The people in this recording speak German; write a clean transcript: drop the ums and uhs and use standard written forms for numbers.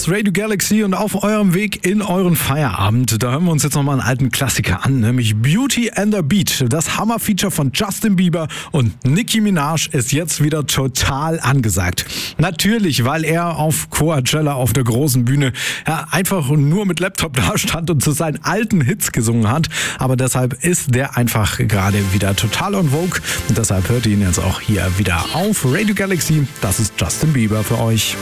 ist Radio Galaxy und auf eurem Weg in euren Feierabend, da hören wir uns jetzt nochmal einen alten Klassiker an, nämlich Beauty and the Beat. Das Hammer-Feature von Justin Bieber und Nicki Minaj ist jetzt wieder total angesagt. Natürlich, weil er auf Coachella auf der großen Bühne einfach nur mit Laptop da stand und zu seinen alten Hits gesungen hat. Aber deshalb ist der einfach gerade wieder total on vogue und deshalb hört ihr ihn jetzt auch hier wieder auf Radio Galaxy. Das ist Justin Bieber für euch.